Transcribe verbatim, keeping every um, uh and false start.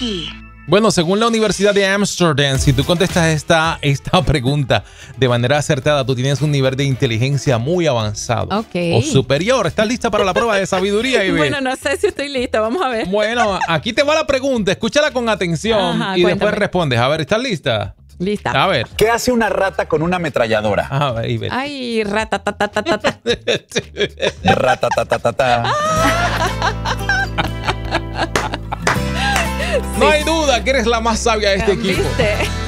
aquí. Bueno, según la Universidad de Amsterdam, si tú contestas esta, esta pregunta de manera acertada, tú tienes un nivel de inteligencia muy avanzado Ok. o superior. ¿Estás lista para la prueba de sabiduría, Ivette? Bueno, no sé si estoy lista. Vamos a ver. Bueno, aquí te va la pregunta. Escúchala con atención Ajá, y cuéntame. después respondes. A ver, ¿estás lista? Lista. A ver. ¿Qué hace una rata con una ametralladora? A ver, Ivette. Ay, ratatatatata. Ratatatatata. No hay duda que eres la más sabia de este equipo. ¿Viste?